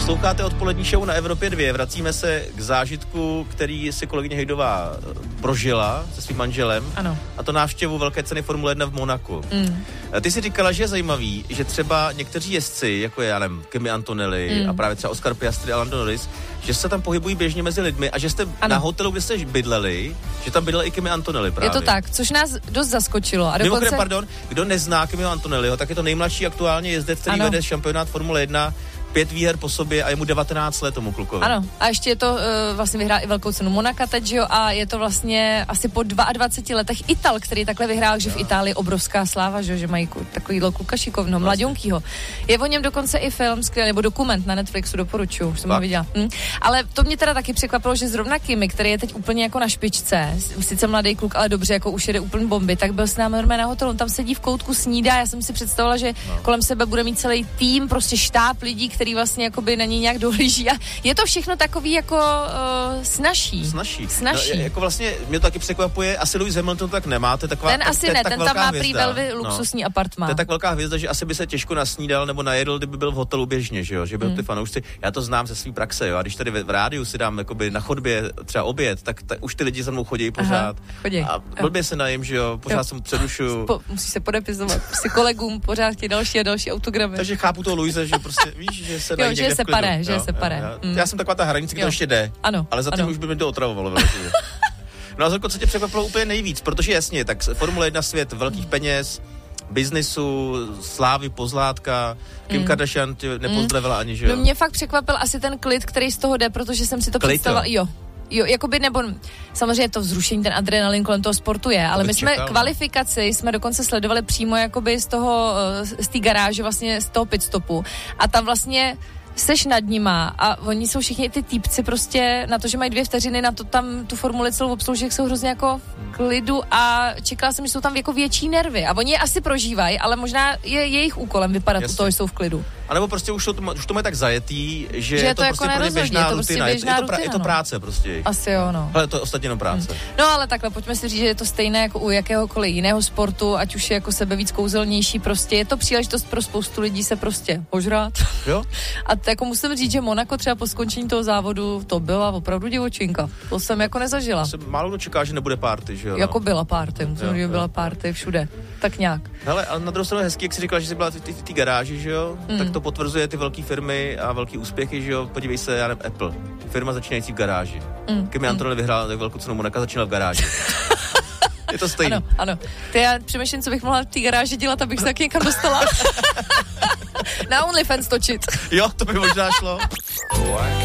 Posloucháte odpolední show na Evropě 2. Vracíme se k zážitku, který si kolegyně Hejdová prožila se svým manželem. Ano. A to návštěvu velké ceny Formule 1 v Monaku. Ty si říkala, že je zajímavý, že třeba někteří jezdci, jako je, já nevím, Kimi Antonelli a právě třeba Oscar Piastri a Lando Norris, že se tam pohybují běžně mezi lidmi a že jste na hotelu, kde jste bydleli, že tam bydlel i Kimi Antonelli právě. Je to tak, což nás dost zaskočilo. A dokonce... Pardon, kdo nezná Kimi Antonelliho, tak je to nejmladší aktuálně jezdec, který vede šampionát Formule 1, 5 výher po sobě a je mu 19 let tomu klukovi. Ano, a ještě je to vlastně vyhrál i velkou cenu Monaka teď, jo, a je to vlastně asi po 22 letech Ital, který takhle vyhrál, že v Itálii obrovská sláva, že mají takovýhle kluka šikovného, mladionkýho. Je o něm dokonce i film, skvělý, nebo dokument na Netflixu, doporučuju, už jsem ho viděla. Ale to mě teda taky překvapilo, že zrovna Kimi, který je teď úplně jako na špičce, sice mladý kluk, ale dobře, jako už jede úplně bomby, tak byl s námi normálně na hotelu, on tam sedí v koutku, snídá, já jsem si představila, že kolem sebe bude mít celý tým, prostě štáb lidí, který vlastně jakoby na něj nějak dohlíží a je to všechno takový jako snažší. No, jako vlastně mě to taky překvapuje, asi Lewis Hamilton tak nemá, to je taková... Ten asi ne, ten tam má prý velmi luxusní apartmán. To je tak velká hvězda, že asi by se těžko nasnídal nebo najedl, kdyby byl v hotelu běžně, že jo, že byl ty fanoušci. Já to znám ze své praxe, jo, a když tady v rádiu si dám jakoby na chodbě třeba oběd, tak už ty lidi za mnou chodí pořád. Chodí. A blbě se najím, že jo, pořád jsem předušuju. Musí se podepisovat si kolegům pořád ty další a další autogramy. Takže chápu toho Luise, že prostě víš, že se jo, že je separé, že je separé. Já jsem taková ta hranice, kde to ještě jde. Ano. Ale za tím už by mi to otravovalo velice. No a Zorko, co tě překvapilo úplně nejvíc, protože jasně, tak Formule 1 svět velkých peněz, biznisu, slávy, pozlátka, Kim Kardashian tě nepozdravila ani, že jo? No mě fakt překvapil asi ten klid, který z toho jde, protože jsem si to představila, Jo, jakoby, nebo samozřejmě to vzrušení, ten adrenalin kolem toho sportu je, ale my jsme kvalifikaci jsme dokonce sledovali přímo jakoby z té garáže, vlastně z toho pitstopu a tam vlastně seš nad nima a oni jsou všichni ty týpci prostě na to, že mají 2 vteřiny na to tam tu formuli celou obslouží, jak jsou hrozně jako klidu a čekala jsem, že jsou tam jako větší nervy a oni je asi prožívají, ale možná je jejich úkolem vypadat u toho, že jsou v klidu. A nebo prostě už to mají tak zajetý, že je to jako prostě běžná rutina. Je to no. práce prostě. Asi jo, no. Ale to je ostatně jenom práce. No ale takhle, pojďme si říct, že je to stejné jako u jakéhokoliv jiného sportu, ať už je jako sebe víc kouzelnější, prostě je to příležitost pro spoustu lidí se prostě požrát. Jo? A jako musím říct, že Monako třeba po skončení toho závodu, to byla opravdu divočinka. To jsem jako nezažila. Málo kdo čeká, že nebude party, že jo? Jako byla party, musím říct, že byla party všude. Tak nějak. Hele, ale na druhou stranu hezky, jak jsi říkala, že jsi byla v té garáži, že jo? Tak to potvrzuje ty velké firmy a velký úspěchy, že jo? Podívej se, já nevím, Apple. Firma začínající v garáži. Kimi Antonelli vyhrál velkou cenu Monaka, začínal v garáži. Je to stejné. Ano. Ty já přemýšlím, co bych mohla v té garáži dělat, abych se taky někam dostala. Na OnlyFans točit. Jo, to by možná šlo.